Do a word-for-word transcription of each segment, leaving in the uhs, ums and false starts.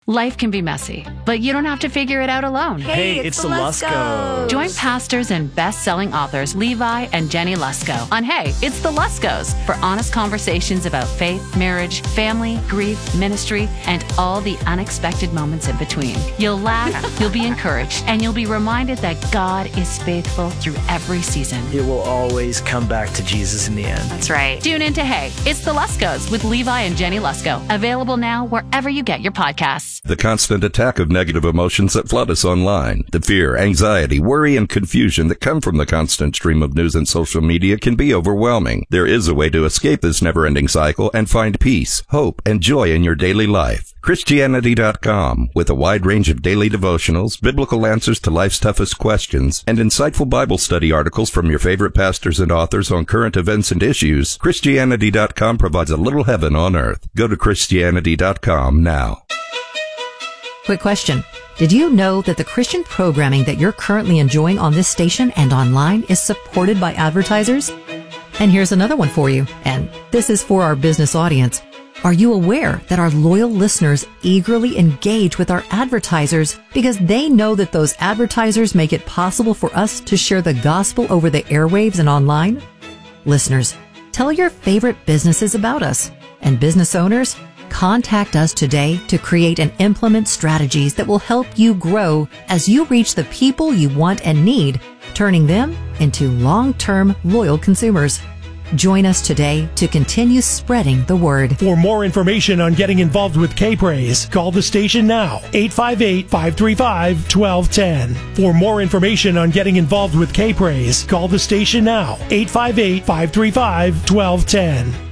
Life can be messy, but you don't have to figure it out alone. Hey, hey it's, it's the Luskos. Join pastors and best-selling authors Levi and Jenny Lusko on Hey, It's the Luskos for honest conversations about faith, marriage, family, grief, ministry, and all the unexpected moments in between. You'll laugh, you'll be encouraged, and you'll be reminded that God is faithful through every season. It will always come back to Jesus in the end. That's right. Tune in to Hey, It's the Luskos with Levi and Jenny Lusko. Available now wherever you get your podcasts. The constant attack of negative emotions that flood us online, the fear, anxiety, worry, and confusion that come from the constant stream of news and social media can be overwhelming. There is a way to escape this never-ending cycle and find peace, hope, and joy in your daily life. Christianity dot com, with a wide range of daily devotionals, biblical answers to life's toughest questions, and insightful Bible study articles from your favorite pastors and authors on current events and issues, Christianity dot com provides a little heaven on earth. Go to Christianity dot com now. Quick question. Did you know that the Christian programming that you're currently enjoying on this station and online is supported by advertisers? And here's another one for you, and this is for our business audience. Are you aware that our loyal listeners eagerly engage with our advertisers because they know that those advertisers make it possible for us to share the gospel over the airwaves and online? Listeners, tell your favorite businesses about us. And business owners, contact us today to create and implement strategies that will help you grow as you reach the people you want and need, turning them into long-term loyal consumers. Join us today to continue spreading the word. For more information on getting involved with K-Praise, call the station now, eight five eight, five three five, one two one zero. For more information on getting involved with K-Praise, call the station now, eight five eight, five three five, one two one zero.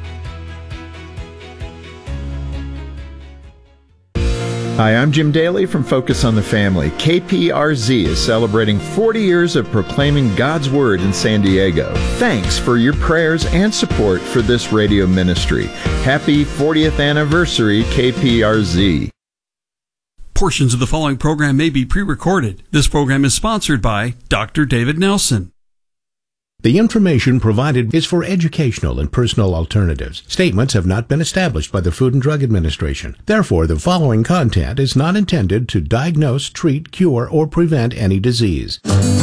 Hi, I'm Jim Daly from Focus on the Family. K P R Z is celebrating forty years of proclaiming God's Word in San Diego. Thanks for your prayers and support for this radio ministry. Happy fortieth anniversary, K P R Z. Portions of the following program may be pre-recorded. This program is sponsored by Doctor David Nelson. The information provided is for educational and personal alternatives. Statements have not been established by the Food and Drug Administration. Therefore, the following content is not intended to diagnose, treat, cure, or prevent any disease.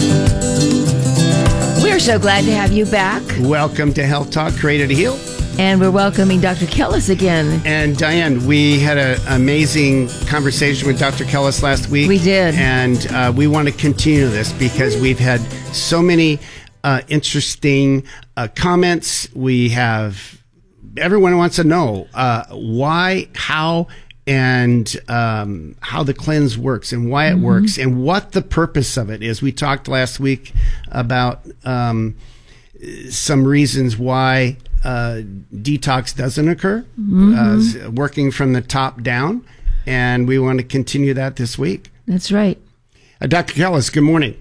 We're so glad to have you back. Welcome to Health Talk, Created to Heal. And we're welcoming Doctor Kellis again. And Diane, we had an amazing conversation with Doctor Kellis last week. We did. And uh, we want to continue this because we've had so many Uh, interesting uh, comments. We have, everyone wants to know uh, why, how, and um, how the cleanse works and why it mm-hmm. works and what the purpose of it is. We talked last week about um, some reasons why uh, detox doesn't occur, mm-hmm. uh, working from the top down, and we want to continue that this week. That's right. Uh, Doctor Kellis, good morning.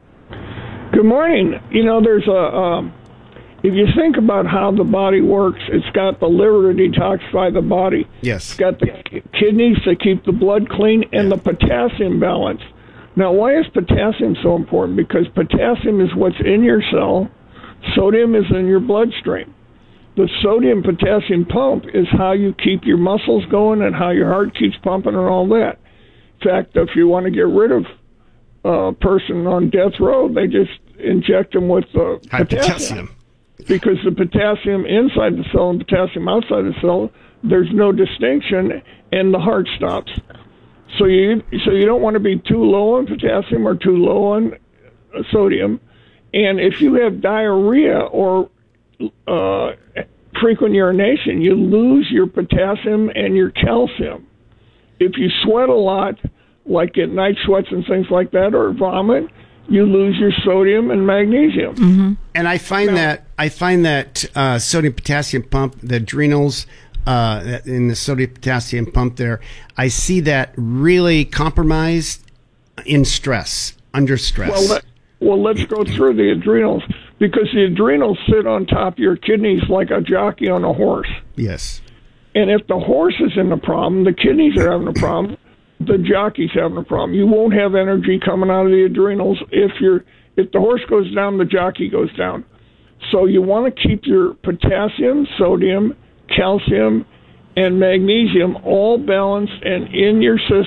Good morning. You know, there's a, um, if you think about how the body works, it's got the liver to detoxify the body. Yes. It's got the kidneys to keep the blood clean and yeah. the potassium balance. Now, why is potassium so important? Because potassium is what's in your cell. Sodium is in your bloodstream. The sodium-potassium pump is how you keep your muscles going and how your heart keeps pumping and all that. In fact, if you want to get rid of a person on death row, they just inject them with uh, potassium. potassium. Because the potassium inside the cell and potassium outside the cell, there's no distinction, and the heart stops. So you so you don't want to be too low on potassium or too low on sodium. And if you have diarrhea or uh, frequent urination, you lose your potassium and your calcium. If you sweat a lot, like get night sweats and things like that, or vomit, you lose your sodium and magnesium. Mm-hmm. And I find now, that I find that uh, sodium potassium pump, the adrenals, uh, in the sodium potassium pump there, I see that really compromised in stress, under stress. Well, let, well, let's go through the adrenals, because the adrenals sit on top of your kidneys like a jockey on a horse. Yes. And if the horse is in the problem, the kidneys are having a problem, the jockey's having a problem. You won't have energy coming out of the adrenals. If you're if the horse goes down, the jockey goes down. So you want to keep your potassium, sodium, calcium, and magnesium all balanced and in your system.